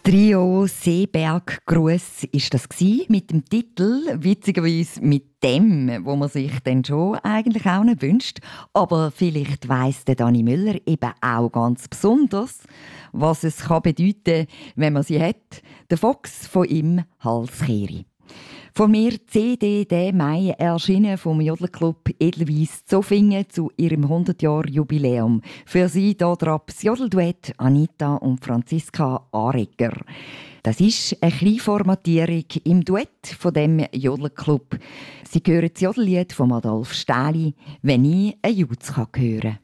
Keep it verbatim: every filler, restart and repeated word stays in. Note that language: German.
Trio Seeberg-Gruss war das gsi, mit dem Titel, witzigerweise mit dem, wo man sich dann schon eigentlich auch nicht wünscht. Aber vielleicht weiss der Dani Müller eben auch ganz besonders, was es kann bedeuten, wenn man sie hat. Der Fox von ihm Halskehri. Von mir C D «Der Mai» erschienen vom Jodelclub Edelweiss Zofingen zu ihrem hundert-Jahr-Jubiläum. Für sie hier drauf das Jodelduett Anita und Franziska Aregger. Das ist eine Kleinformatierung im Duett von dem Jodelclub. Sie hören das Jodellied von Adolf Stähli «Wenn ich ein Jutz hören kann».